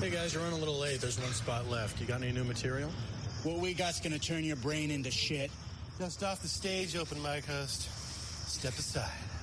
Hey, guys, you're running a little late. There's one spot left. You got any new material? What we got's gonna turn your brain into shit. Just off the stage, open mic host. Step aside.